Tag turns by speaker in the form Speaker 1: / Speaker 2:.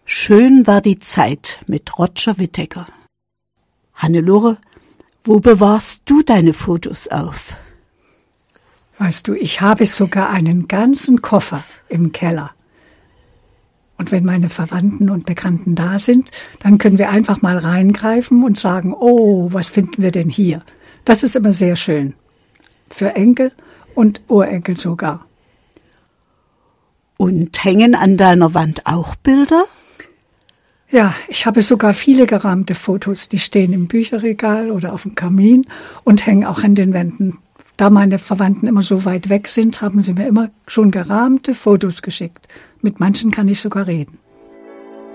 Speaker 1: Schön war die Zeit mit Roger Whittaker. Hannelore, wo bewahrst du deine Fotos auf?
Speaker 2: Weißt du, ich habe sogar einen ganzen Koffer im Keller. Und wenn meine Verwandten und Bekannten da sind, dann können wir einfach mal reingreifen und sagen, oh, was finden wir denn hier? Das ist immer sehr schön. Für Enkel und Urenkel sogar.
Speaker 1: Und hängen an deiner Wand auch Bilder?
Speaker 2: Ja, ich habe sogar viele gerahmte Fotos, die stehen im Bücherregal oder auf dem Kamin und hängen auch an den Wänden. Da meine Verwandten immer so weit weg sind, haben sie mir immer schon gerahmte Fotos geschickt. Mit manchen kann ich sogar reden.